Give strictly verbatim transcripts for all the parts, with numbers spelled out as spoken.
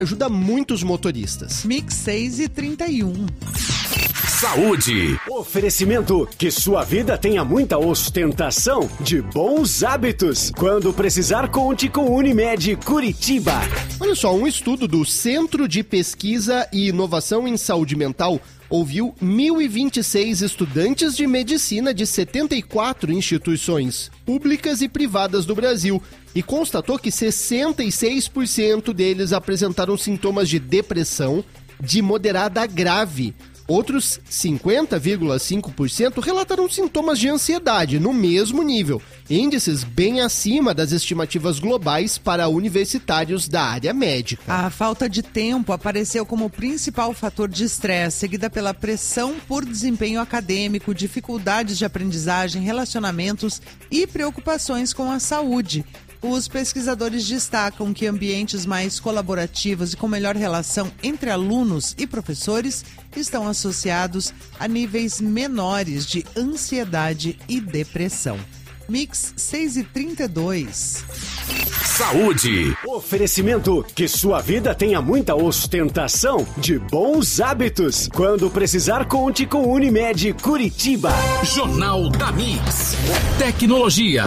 ajuda muitos motoristas. Mix seis e trinta e um. Saúde. Oferecimento que sua vida tenha muita ostentação de bons hábitos. Quando precisar, conte com Unimed Curitiba. Olha só, um estudo do Centro de Pesquisa e Inovação em Saúde Mental ouviu mil e vinte e seis estudantes de medicina de setenta e quatro instituições públicas e privadas do Brasil e constatou que sessenta e seis por cento deles apresentaram sintomas de depressão de moderada a grave. Outros cinquenta vírgula cinco por cento relataram sintomas de ansiedade no mesmo nível, índices bem acima das estimativas globais para universitários da área médica. A falta de tempo apareceu como principal fator de estresse, seguida pela pressão por desempenho acadêmico, dificuldades de aprendizagem, relacionamentos e preocupações com a saúde. Os pesquisadores destacam que ambientes mais colaborativos e com melhor relação entre alunos e professores estão associados a níveis menores de ansiedade e depressão. Mix seis e trinta e dois. Saúde. Oferecimento que sua vida tenha muita ostentação de bons hábitos. Quando precisar, conte com Unimed Curitiba. Jornal da Mix. Tecnologia.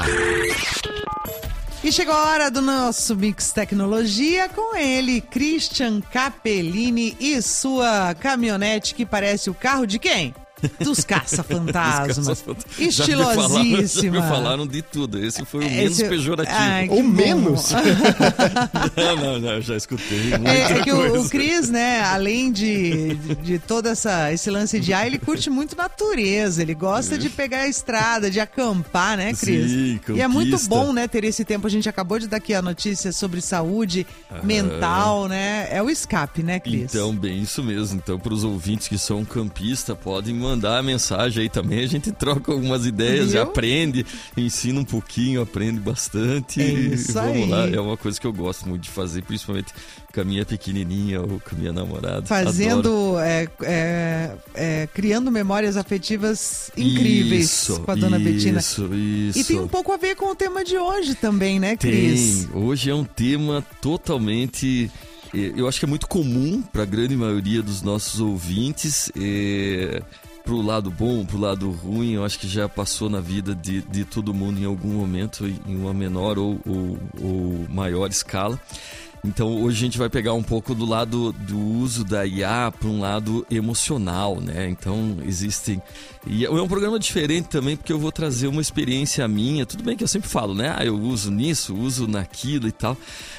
E chegou a hora do nosso Mix Tecnologia com ele, Christian Capellini e sua caminhonete que parece o carro de quem? Dos caça-fantasmas. Estilosíssima. Já me falaram de tudo. Esse foi o menos Esse... pejorativo. Ai, Ou menos? não, não, não, já escutei muita É, é que coisa. o, o Cris, né, além de, de, de todo essa, esse lance de ar, ele curte muito natureza. Ele gosta de pegar a estrada, de acampar, né, Cris? Sim, e é muito campista. bom, né, ter esse tempo. A gente acabou de dar aqui a notícia sobre saúde Aham. mental, né? É o escape, né, Cris? Então, bem, isso mesmo. Então, para os ouvintes que são campistas, podem mandar a mensagem aí também. A gente troca algumas ideias, Viu? aprende, ensina um pouquinho, aprende bastante. É e isso vamos aí. lá. É uma coisa que eu gosto muito de fazer, principalmente com a minha pequenininha ou com a minha namorada. Fazendo, é, é, é, criando memórias afetivas incríveis Isso, com a dona Betina. Isso, isso. E tem um pouco a ver com o tema de hoje também, né, Cris? Tem. Hoje é um tema totalmente... Eu acho que é muito comum para a grande maioria dos nossos ouvintes. É... Pro lado bom, pro lado ruim, eu acho que já passou na vida de, de todo mundo em algum momento, em uma menor ou, ou, ou maior escala. Então hoje a gente vai pegar um pouco do lado do uso da I A para um lado emocional, né? Então existem... E é um programa diferente também, porque eu vou trazer uma experiência minha. Tudo bem que eu sempre falo, né? Ah, eu uso nisso, uso naquilo e tal.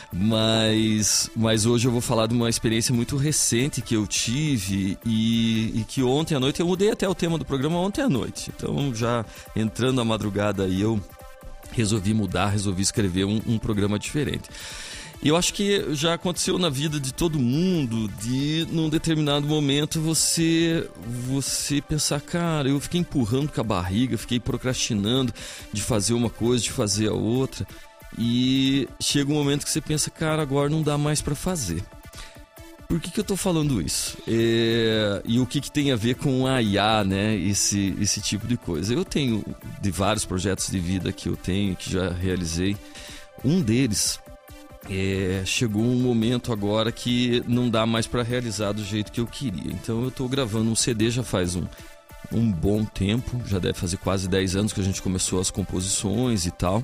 Mas, mas hoje eu vou falar de uma experiência muito recente que eu tive e, e que ontem à noite... Eu mudei até o tema do programa ontem à noite. Então já entrando na madrugada aí eu resolvi mudar, resolvi escrever um, um programa diferente. E eu acho que já aconteceu na vida de todo mundo de, num determinado momento, você, você pensar, cara, eu fiquei empurrando com a barriga, fiquei procrastinando de fazer uma coisa, de fazer a outra. E chega um momento que você pensa, cara, agora não dá mais pra fazer. Por que que eu tô falando isso? É, e o que que tem a ver com a I A, né? Esse, esse tipo de coisa. Eu tenho, de vários projetos de vida que eu tenho, que já realizei, um deles... É, chegou um momento agora que não dá mais para realizar do jeito que eu queria. Então eu estou gravando um C D já faz um, um bom tempo, já deve fazer quase dez anos que a gente começou as composições e tal.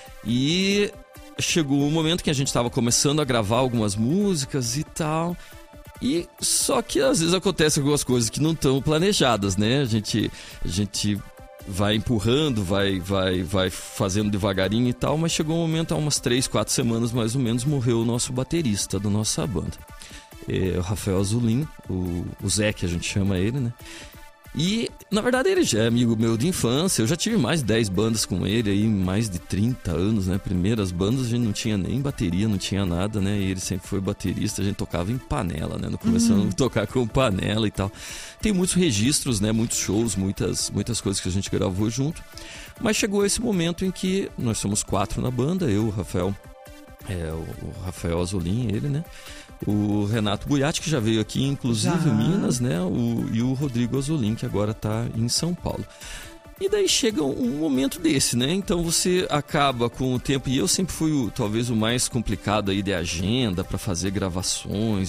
E chegou um momento que a gente estava começando a gravar algumas músicas e tal. E só que às vezes acontecem algumas coisas que não estão planejadas, né? A gente... A gente vai empurrando, vai, vai, vai fazendo devagarinho e tal, mas chegou um momento, há umas três, quatro semanas mais ou menos, morreu o nosso baterista da nossa banda. É o Rafael Azulin, o, o Zé, que a gente chama ele, né? E, na verdade, ele já é amigo meu de infância. Eu já tive mais de dez bandas com ele aí, mais de trinta anos, né? Primeiras bandas a gente não tinha nem bateria, não tinha nada, né? E ele sempre foi baterista, a gente tocava em panela, né? No começo uhum. a tocar com panela e tal. Tem muitos registros, né? Muitos shows, muitas, muitas coisas que a gente gravou junto. Mas chegou esse momento em que nós somos quatro na banda, eu, o Rafael, é, o Rafael Azulin, ele, né? O Renato Buiatti, que já veio aqui, inclusive, em Minas, né? O, e o Rodrigo Azulin, que agora está em São Paulo. E daí chega um momento desse, né? Então você acaba com o tempo, e eu sempre fui o, talvez o mais complicado aí de agenda para fazer gravações